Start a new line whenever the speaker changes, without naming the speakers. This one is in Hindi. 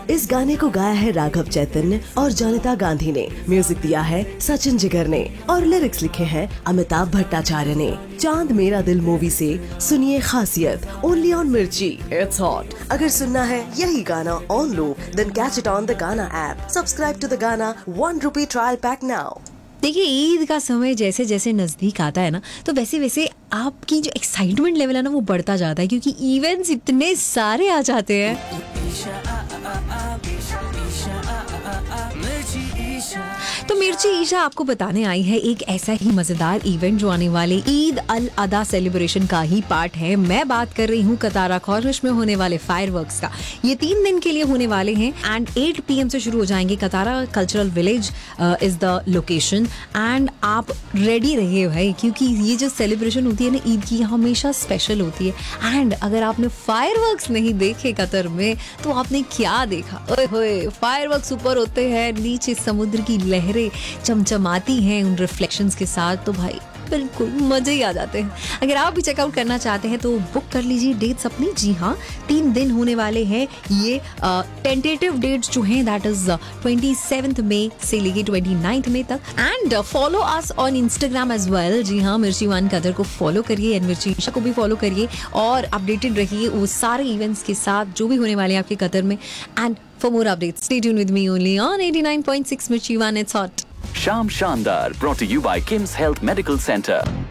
इस गाने को गाया है राघव चैतन्य और जनिता गांधी ने, म्यूजिक दिया है सचिन जिगर ने और लिरिक्स लिखे हैं अमिताभ भट्टाचार्य ने। चांद मेरा दिल मूवी से सुनिए खासियत, ओनली ऑन मिर्ची, इट्स हॉट। अगर सुनना है यही गाना on loop, then catch it on the गाना ऐप। सब्सक्राइब टू द गाना ₹1 ट्रायल पैक नाउ।
देखिए, ईद का समय जैसे जैसे नज़दीक आता है ना, तो वैसे वैसे आपकी जो एक्साइटमेंट लेवल है ना वो बढ़ता जाता है, क्योंकि इवेंट्स इतने सारे आ जाते हैं। तो मिर्ची ईशा आपको बताने आई है एक ऐसा ही मजेदार इवेंट जो आने वाले ईद अल अदा सेलिब्रेशन का ही पार्ट है। मैं बात कर रही हूँ कतारा खौरश में होने वाले फायरवर्क्स का। ये 3 दिन के लिए होने वाले हैं एंड 8 PM से शुरू हो जाएंगे। कतारा cultural village is the location and आप रेडी रहिए भाई, क्योंकि ये जो सेलिब्रेशन होती है ना ईद की, हमेशा स्पेशल होती है। एंड अगर आपने फायरवर्क्स नहीं देखे कतर में तो आपने क्या देखा। ओए होए, फायरवर्क्स ऊपर होते हैं, नीचे समुद्र की लहरें चमचमाती हैं उन रिफ्लेक्शंस के साथ, तो भाई बिल्कुल मजे ही आ जाते हैं। अगर आप भी चेकआउट करना चाहते हैं तो बुक कर लीजिए डेट्स अपनी। जी हाँ, 3 दिन होने वाले हैं ये। टेंटेटिव डेट्स जो हैं दैट इज 27 मई से लेके 29 मई तक। And follow us on Instagram as well. जी हाँ, मिर्ची वन कतर को फॉलो करिए एंड मिर्ची ईशा को भी फॉलो करिए और अपडेटेड रहिए वो सारे इवेंट्स के साथ जो भी होने वाले हैं आपके कतर में। And for more updates, stay tuned with me only on 89.6 Mirchi One. It's hot.
Sham Shandar, brought to you by Kim's Health Medical Center.